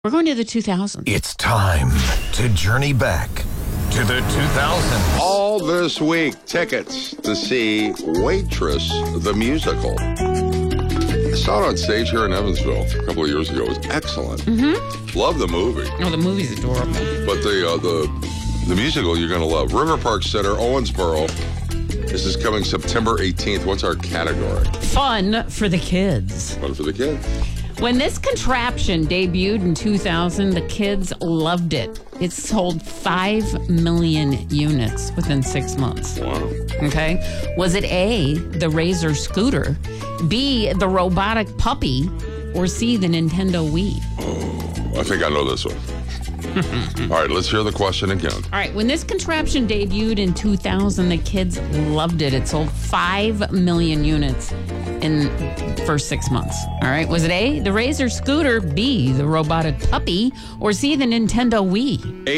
We're going to the 2000s. It's time to journey back to the 2000s. All this week, tickets to see Waitress, the musical. I saw it on stage here in Evansville a couple of years ago. It was excellent. Mm-hmm. Love the movie. Oh, the movie's adorable. But the musical you're going to love. River Park Center, Owensboro. This is coming September 18th. What's our category? Fun for the kids. Fun for the kids. When this contraption debuted in 2000, the kids loved it. It sold 5 million units within 6 months. Wow. Okay. Was it A, the Razor scooter, B, the robotic puppy, or C, the Nintendo Wii? Oh, I think I know this one. All right, let's hear the question again. All right, when this contraption debuted in 2000, the kids loved it. It sold 5 million units in the first 6 months. All right, was it A, the Razor scooter, B, the robotic puppy, or C, the Nintendo Wii?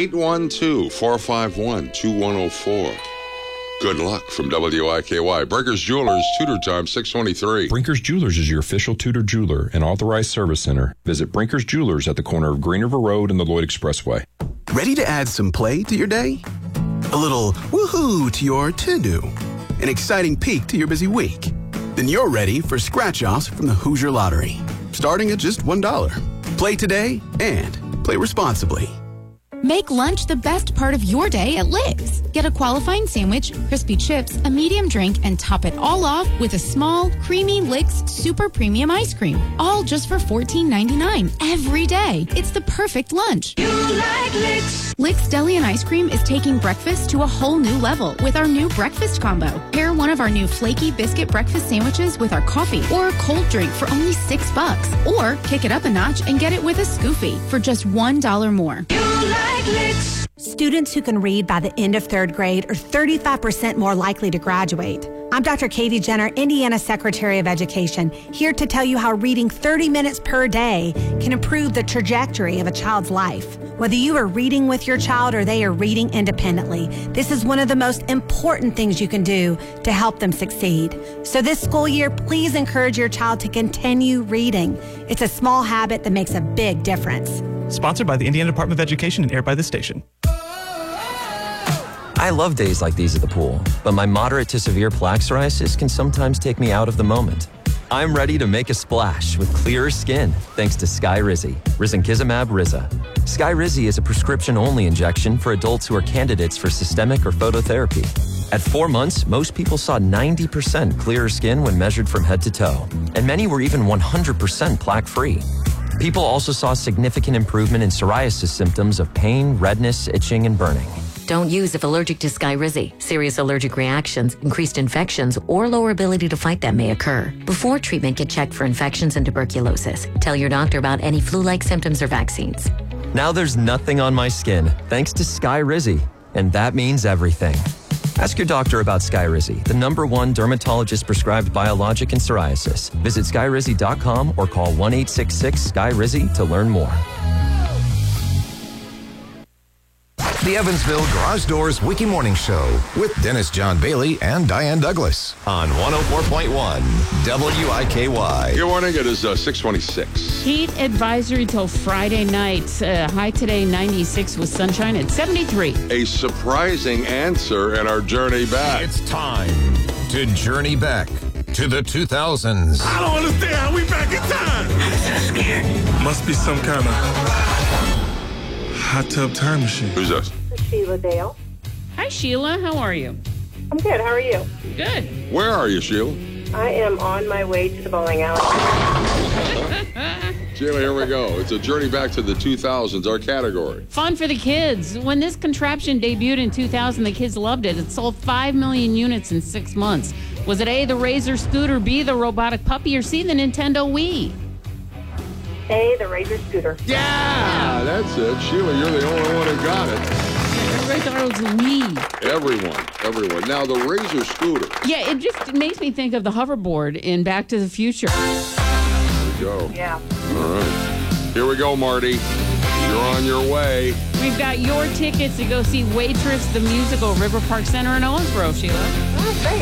812-451-2104. Good luck from WIKY. Brinkers Jewelers, Tudor Time, 623. Brinkers Jewelers is your official Tudor jeweler and authorized service center. Visit Brinkers Jewelers at the corner of Green River Road and the Lloyd Expressway. Ready to add some play to your day? A little woohoo to your to-do? An exciting peek to your busy week? Then you're ready for scratch-offs from the Hoosier Lottery, starting at just $1. Play today and play responsibly. Make lunch the best part of your day at Lick's. Get a qualifying sandwich, crispy chips, a medium drink, and top it all off with a small, creamy Lick's Super Premium Ice Cream. All just for $14.99 every day. It's the perfect lunch. You like Lick's. Lick's Deli and Ice Cream is taking breakfast to a whole new level with our new breakfast combo. Pair one of our new flaky biscuit breakfast sandwiches with our coffee or a cold drink for only $6. Or kick it up a notch and get it with a Scoofy for just $1 more. You like Lick's. Students who can read by the end of third grade are 35% more likely to graduate. I'm Dr. Katie Jenner, Indiana Secretary of Education, here to tell you how reading 30 minutes per day can improve the trajectory of a child's life. Whether you are reading with your child or they are reading independently, this is one of the most important things you can do to help them succeed. So this school year, please encourage your child to continue reading. It's a small habit that makes a big difference. Sponsored by the Indiana Department of Education and aired by this station. I love days like these at the pool, but my moderate to severe plaque psoriasis can sometimes take me out of the moment. I'm ready to make a splash with clearer skin thanks to Skyrizi, Risankizumab Riza. Skyrizi is a prescription-only injection for adults who are candidates for systemic or phototherapy. At 4 months, most people saw 90% clearer skin when measured from head to toe, and many were even 100% plaque-free. People also saw significant improvement in psoriasis symptoms of pain, redness, itching, and burning. Don't use if allergic to Skyrizi. Serious allergic reactions, increased infections, or lower ability to fight them may occur. Before treatment, get checked for infections and tuberculosis. Tell your doctor about any flu-like symptoms or vaccines. Now there's nothing on my skin thanks to Skyrizi, and that means everything. Ask your doctor about Skyrizi, the #1 dermatologist-prescribed biologic in psoriasis. Visit Skyrizi.com or call 1-866-SKY-RIZI to learn more. The Evansville Garage Doors Wiki Morning Show with Dennis John Bailey and Diane Douglas on 104.1 WIKY. Good morning. It is 626. Heat advisory till Friday night. High today, 96 with sunshine at 73. A surprising answer in our journey back. It's time to journey back to the 2000s. I don't understand how we back in time. I'm so scared. Must be some kind of hot tub time machine. Who's this? Sheila Dale. Hi, Sheila. How are you? I'm good. How are you? Good. Where are you, Sheila? I am on my way to the bowling alley. Sheila, here we go. It's a journey back to the 2000s, our category. Fun for the kids. When this contraption debuted in 2000, the kids loved it. It sold 5 million units in 6 months. Was it A, the Razor scooter, B, the robotic puppy, or C, the Nintendo Wii? A, the Razor scooter. Yeah, that's it. Sheila, you're the only one who got it. Everybody thought it was a Wii. Everyone. Now, the Razor scooter. Yeah, it makes me think of the hoverboard in Back to the Future. There we go. Yeah. All right. Here we go, Marty. You're on your way. We've got your tickets to go see Waitress, the musical, River Park Center in Owensboro, Sheila. Oh, great.